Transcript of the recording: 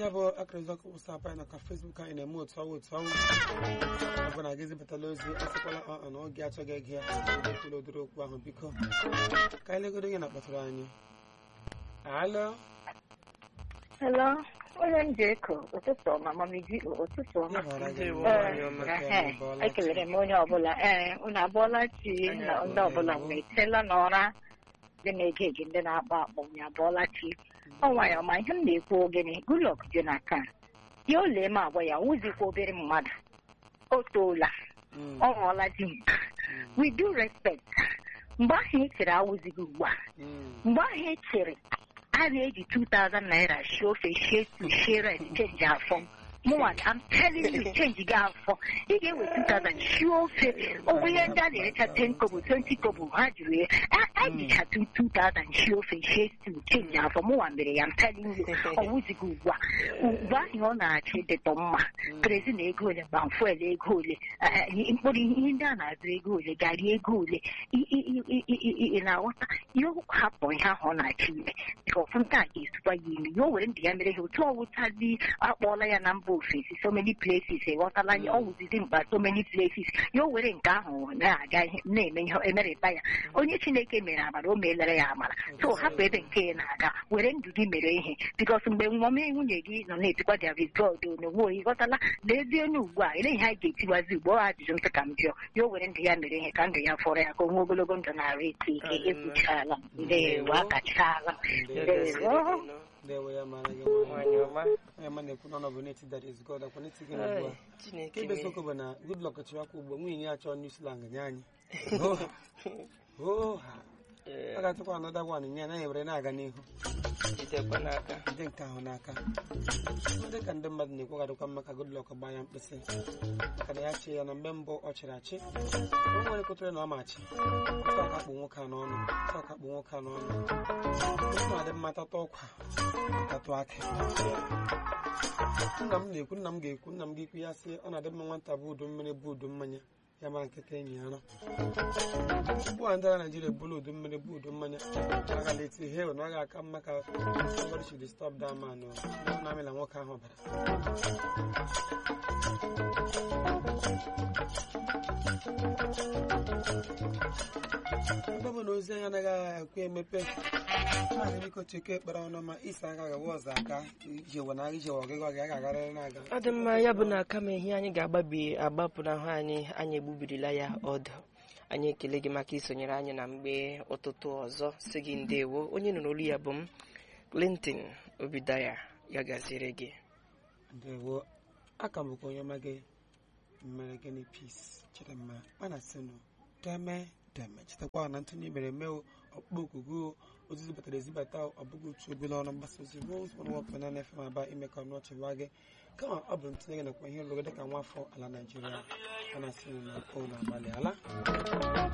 ya bụ akara ọzọ WhatsApp anyị na Facebook anyị na-eme otu ọwụ ọ bụ na gị zipụtala ozi asịkwala na oge achọghị ege ya ekwula odoro okwu ahụ biko ka anyị legodo ihe na-akpọtara anyị. Alo. Hello, onye njeko ụtụtụ ọma mamiji ụtụtụ ọma. Ekelere m onye ọbụla unu abụọla chi na ndị ọbụla mgbe etela n'ọra dị na-ege ege ndị na-akpọ akpọ ya abụọla chi. Ọnwa ya ọma ihe m na-ekwu ogene Goodluck Jonathan ya ole m agwa ya nwụzikwa obere mmadụ o toola ọ ghọọla di with due respect mgbe ahụ echere awụzighị ugbu a mgbe ahụ echere a na-eji 2,000 naira shi ofe share rent change afọ mụnwa I'm telling you change gị afọ ị ga-ewe 2,000 shi ofe owe ihe ndị a na-erecha 10 kobo 20 kobo ha jụrụ ya ajicha 2,000 shi ofe share change afọ mụnwa mere ya I'm telling you ọwụzighị ugbu a ugbu ahụ ọ na-achị dịtọ mma kerezi na ego ole gbanfuel ego ole mkpụrụ ihe ndị a na-azụ ego ole gari ego ole ị na-aghọta ihe hapụ ihe ahụ ọ na-achị ime ọfụ nke a ga-esukwa ya imi ya o were ndị ya mere ha otu ọwụtazi akpọọla ya na mba ofesi so many places ịghọtala ya ọwụzizi mkpa so many places ya o were nke ahụ na-aga na-eme ihe emerịta ya onye Chineke mere amara o meelere ya amara so hapụ ebe nke na-aga were ndụ gị mere ihe bikos mgbe nwome nwunye gị nọ na-etikwa David God onogbo ịghọtala n'ezie onye ugbu a ele ihe anyị ga-etiwazi ugbo ajụjụ ntị ka m jụọ ya o were ndụ ya mere ihe ka ndụ ya fọrọ ya ka o nwee ogologo ndụ na-arụ ike ike ekwuchala ndewo akachala Dewe ya mara gị onye ma na-ekwu na ọ bụ neti that is God akwa neti gị n'ugbu a ka ebe soko bụ na Goodluck chịwakwa ugbo nwunye ya chọọ New Zealand nye anyị a ga-atụkwa anọda gwan nye anaghị were na-aga n'ihu ndị nke ahụ n'aka ndị ka ndị mmadụ na-ekwegadịkwa maka Goodluck gbaa ya mkpịsị maka na ya chie ya na mgbe mbụ ọ chịrị achị o nwere kụtara na ọ machi akpụ nwoke a n'ọnụ na-adị mma tata ọkwa tatụ akị nna m na-ekwu nna m ga-ekwu nna m ga-ekwu ya sị ọ na-adị mma nwata bụ udu mmiri bụ udu mmanya ya mara nkịta enyi ya ugbu a ndị agha Naịjirịa bụrụ udu mmiri bụ udu mmanya agala eti he na ọ ga-aka mma ka somebody should stop that man na amịla nwoke ahụ bara ebe bụ na ozi anya anaghị ekwe emepe maazị biko cheke ekpere ọnụ ma isi aka gawa ọzọ aka ijewe na ijewe ọgịga ọ ga-agarịrị na-aga ọ dị mma ya bụ na aka ma ihe anyị ga-agbapụ n'ahụ anyị egbubirila ya ọdụ anyị ekele gị maka isonyere anyị na mgbe ụtụtụ ọzọ si gị ndewo onye nọ n'olu ya bụ m Clinton Obidaya ya gaziere gị ndewo aka m bụkwa onye ọma gị mere gịnị peace chere mma mana sịnụ deme chetakwa na ntụnye mere mee ọkpụkpọ okugo ozizi batara ezibata ọbụghị otu obere ọrụ mgbasa ozi Rose 101.9 FM aba ime ka ọnụ ọchị gwa gị kama ọ bụ ntinye gị nakwa ihe nrụgide ka nwa afọ ala Naịjirịa a na-asị na o na-agbalị ala